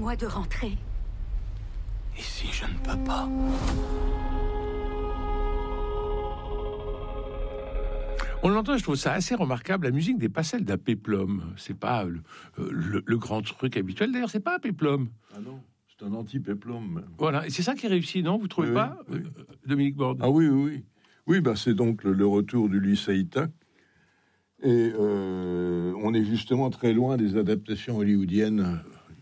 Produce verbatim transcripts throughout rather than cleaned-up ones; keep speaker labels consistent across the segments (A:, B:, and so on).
A: Permettez-moi de rentrer.
B: Et si je ne peux pas?
C: On l'entend, je trouve ça assez remarquable. La musique n'est pas celle d'un péplum. C'est pas le, le, le grand truc habituel. D'ailleurs, c'est pas un péplum.
D: Ah non, c'est un anti-péplum.
C: Voilà, et c'est ça qui réussit, non? Vous trouvez
D: oui,
C: pas,
D: oui.
C: euh, Dominique Borde?
D: Ah oui, oui, oui. Oui, bah, c'est donc le, le retour du Lysaïta. Et euh, on est justement très loin des adaptations hollywoodiennes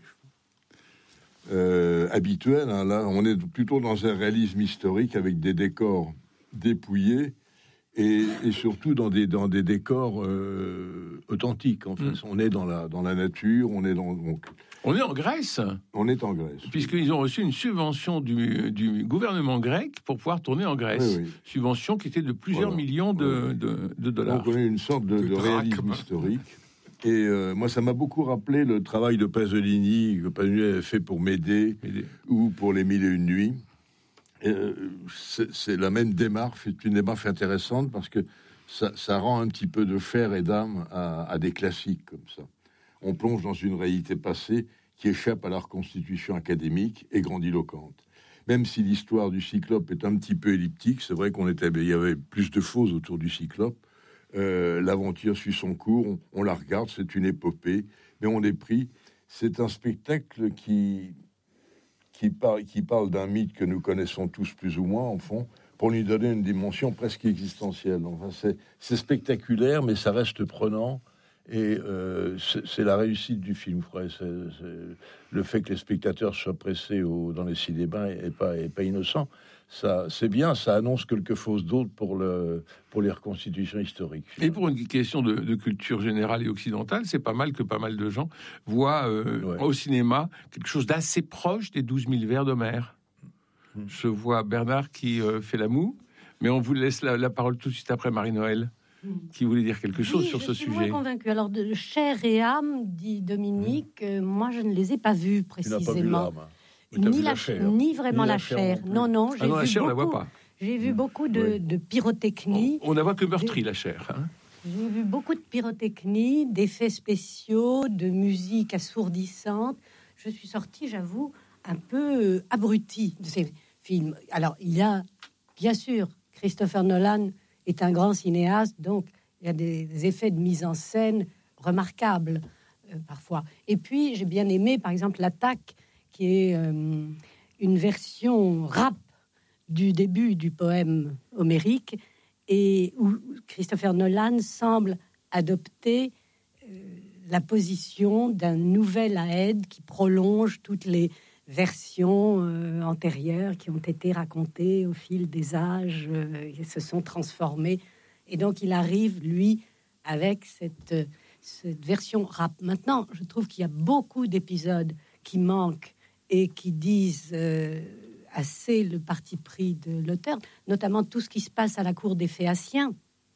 D: euh, habituelles. Hein. Là, on est plutôt dans un réalisme historique avec des décors dépouillés et, et surtout dans des, dans des décors euh, authentiques. En fait. Mm. On est dans la, dans la nature, on est dans... Donc,
C: on est en Grèce.
D: On est en Grèce.
C: Puisqu'ils ont reçu une subvention du, du gouvernement grec pour pouvoir tourner en Grèce. Oui, oui. Subvention qui était de plusieurs voilà. millions de, oui. de, de dollars.
D: Donc on a une sorte de, de, de réalisme historique. Et euh, moi, ça m'a beaucoup rappelé le travail de Pasolini, que Pasolini avait fait pour Médée, Médée. ou pour Les Mille et Une Nuits. Et, euh, c'est, c'est la même démarche, c'est une démarche intéressante parce que ça, ça rend un petit peu de chair et d'âme à, à des classiques comme ça. On plonge dans une réalité passée qui échappe à la reconstitution académique et grandiloquente. Même si l'histoire du Cyclope est un petit peu elliptique, c'est vrai qu'on était, il y avait plus de choses autour du Cyclope. Euh, l'aventure suit son cours, on, on la regarde, c'est une épopée, mais on est pris. C'est un spectacle qui qui parle qui parle d'un mythe que nous connaissons tous plus ou moins, en fond, pour lui donner une dimension presque existentielle. Enfin, c'est, c'est spectaculaire, mais ça reste prenant. Et euh, c'est, c'est la réussite du film, je crois. C'est, c'est le fait que les spectateurs soient pressés au, dans les cinémas et pas, et pas innocents. Ça, c'est bien, ça annonce quelque chose d'autre pour, le, pour les reconstitutions historiques.
C: Et pour une question de, de culture générale et occidentale, c'est pas mal que pas mal de gens voient euh, ouais. au cinéma quelque chose d'assez proche des douze mille vers d'Homère. Mmh. Je vois Bernard qui euh, fait la moue, mais on vous laisse la, la parole tout de suite après Marie-Noël, qui voulait dire quelque chose
E: oui,
C: sur ce sujet.
E: Je suis moins convaincue. Alors, de chair et âme, dit Dominique, mmh. euh, moi, je ne les ai pas vus précisément.
D: Tu n'as pas vu l'âme.
E: Ni, la, la chair. ni vraiment ni la, la chair. chair. Non, non, j'ai
C: ah non,
E: vu
C: la chair,
E: beaucoup,
C: on la voit pas.
E: J'ai vu beaucoup de, oui. de pyrotechnie.
C: On, on la voit que meurtrie, la chair. Hein.
E: J'ai vu beaucoup de pyrotechnie, d'effets spéciaux, de musique assourdissante. Je suis sortie, j'avoue, un peu abrutie de ces films. Alors, il y a, bien sûr, Christopher Nolan est un grand cinéaste, donc il y a des, des effets de mise en scène remarquables, euh, parfois. Et puis, j'ai bien aimé, par exemple, l'attaque, qui est euh, une version rap du début du poème homérique, et où Christopher Nolan semble adopter euh, la position d'un nouvel Aède qui prolonge toutes les versions euh, antérieures qui ont été racontées au fil des âges, euh, et se sont transformées. Et donc, il arrive, lui, avec cette, cette version rap. Maintenant, je trouve qu'il y a beaucoup d'épisodes qui manquent et qui disent euh, assez le parti pris de l'auteur, notamment tout ce qui se passe à la cour des Phéaciens,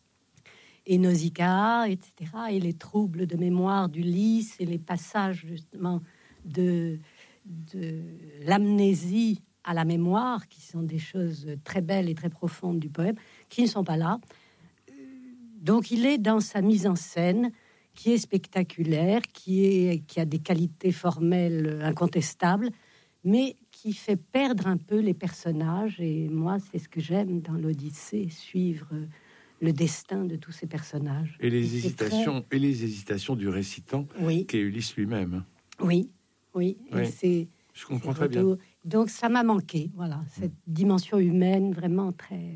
E: et Nausicaa, et cetera, et les troubles de mémoire d'Ulysse, et les passages, justement, de, de l'amnésie à la mémoire, qui sont des choses très belles et très profondes du poème, qui ne sont pas là. Donc, il est dans sa mise en scène, qui est spectaculaire, qui, est, qui a des qualités formelles incontestables, mais qui fait perdre un peu les personnages. Et moi, c'est ce que j'aime dans l'Odyssée, suivre le destin de tous ces personnages.
C: Et les, et hésitations, très... et les hésitations du récitant, oui. Qu'est Ulysse lui-même.
E: Oui, oui. oui. Et c'est,
C: Je comprends très retour.
E: bien. Donc, ça m'a manqué, voilà, cette dimension humaine vraiment très...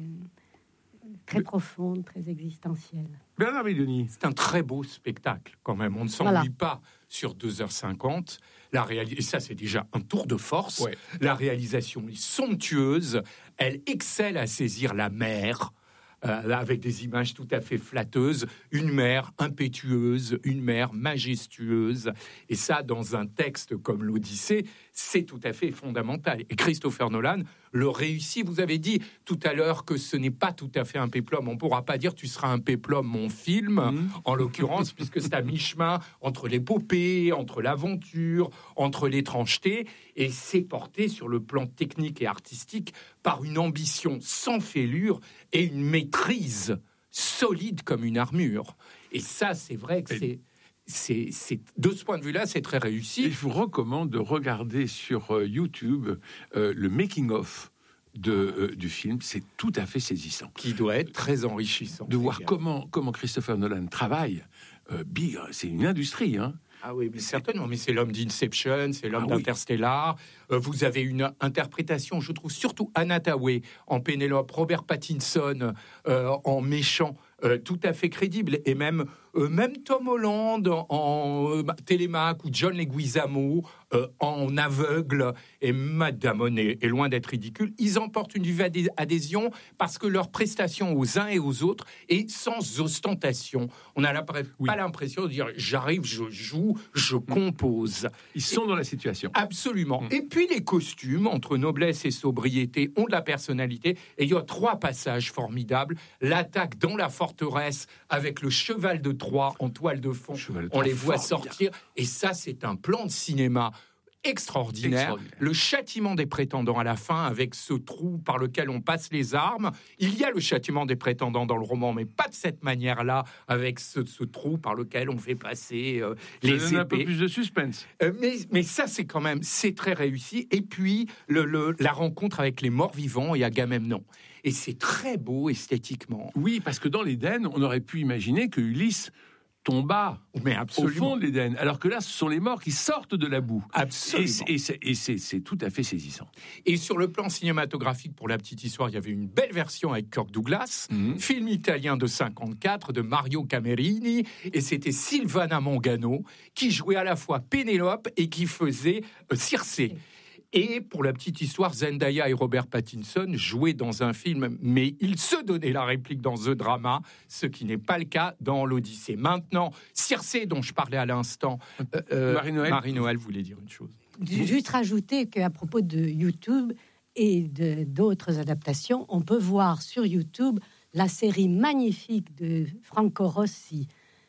E: très profonde, très existentielle.
C: Bernard Médoni.
B: C'est un très beau spectacle, quand même. On ne s'ennuie voilà. pas sur deux heures cinquante. La réalis- Et ça, c'est déjà un tour de force. Ouais. La réalisation est somptueuse. Elle excelle à saisir la mer, euh, avec des images tout à fait flatteuses. Une mer impétueuse, une mer majestueuse. Et ça, dans un texte comme l'Odyssée, c'est tout à fait fondamental. Et Christopher Nolan le réussit. Vous avez dit tout à l'heure que ce n'est pas tout à fait un péplum. On ne pourra pas dire tu seras un péplum, mon film, mmh. en l'occurrence, puisque c'est à mi-chemin entre l'épopée, entre l'aventure, entre l'étrangeté, et c'est porté sur le plan technique et artistique par une ambition sans fêlure et une maîtrise solide comme une armure. Et ça, c'est vrai que
C: et,
B: c'est... c'est, c'est, de ce point de vue-là, c'est très réussi.
C: Et je vous recommande de regarder sur euh, YouTube euh, le making-of de, euh, du film. C'est tout à fait saisissant.
B: Qui doit être très enrichissant.
C: De voir comment, comment Christopher Nolan travaille. Euh, Big, c'est une industrie, hein.
B: Ah oui, mais certainement, mais c'est l'homme d'Inception, c'est l'homme
C: ah
B: d'Interstellar. Oui. Euh, vous avez une interprétation, je trouve, surtout Anna Thaoué en Pénélope, Robert Pattinson euh, en méchant, euh, tout à fait crédible. Et même, euh, même Tom Holland en, en euh, Télémaque ou John Leguizamo euh, en aveugle. Et Matt Damon est, est loin d'être ridicule. Ils emportent une vive adhésion parce que leur prestation aux uns et aux autres est sans ostentation. On n'a pas oui. l'impression de dire « j'arrive, je joue, je compose ».
C: Ils sont
B: et,
C: dans la situation.
B: Absolument. Mmh. Et puis les costumes, entre noblesse et sobriété, ont de la personnalité. Et il y a trois passages formidables. L'attaque dans la forteresse avec le cheval de Troie en toile de fond. De on les voit formidable. sortir. Et ça, c'est un plan de cinéma extraordinaire. extraordinaire. Le châtiment des prétendants à la fin, avec ce trou par lequel on passe les armes. Il y a le châtiment des prétendants dans le roman, mais pas de cette manière-là, avec ce, ce trou par lequel on fait passer euh, les
C: ça
B: épées.
C: Un peu plus de suspense.
B: Euh, mais, mais ça, c'est quand même, c'est très réussi. Et puis, le, le, la rencontre avec les morts vivants et Agamemnon. Et c'est très beau esthétiquement.
C: Oui, parce que dans l'Éden, on aurait pu imaginer que Ulysse tomba
B: mais
C: au fond de l'Éden, alors que là, ce sont les morts qui sortent de la boue.
B: Absolument.
C: Et, c'est, et c'est, c'est tout à fait saisissant.
B: Et sur le plan cinématographique, pour la petite histoire, il y avait une belle version avec Kirk Douglas, mmh. film italien de cinquante-quatre de Mario Camerini, et c'était Silvana Mangano qui jouait à la fois Pénélope et qui faisait euh, Circé. Et pour la petite histoire, Zendaya et Robert Pattinson jouaient dans un film, mais ils se donnaient la réplique dans The Drama, ce qui n'est pas le cas dans l'Odyssée. Maintenant, Circé, dont je parlais à l'instant, euh,
C: Marie-Noël.
B: Marie-Noël voulait dire une chose.
E: Juste rajouter qu'à propos de YouTube et de, d'autres adaptations, on peut voir sur YouTube la série magnifique de Franco Rossi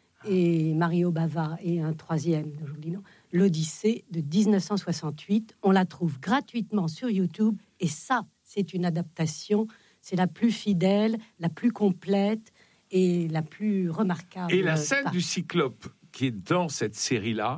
E: et Mario Bava et un troisième, j'oublie non, l'Odyssée de dix-neuf cent soixante-huit. On la trouve gratuitement sur YouTube et ça, c'est une adaptation, c'est la plus fidèle, la plus complète et la plus remarquable.
C: Et la scène par... du Cyclope qui est dans cette série-là,